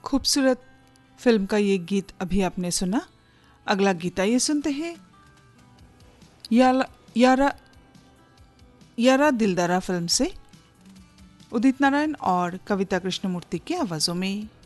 खूबसूरत फिल्म का ये गीत अभी आपने सुना। अगला गीत आइए सुनते हैं। यारा यारा दिलदारा फिल्म से उदित नारायण और कविता कृष्णमूर्ति की आवाजों में।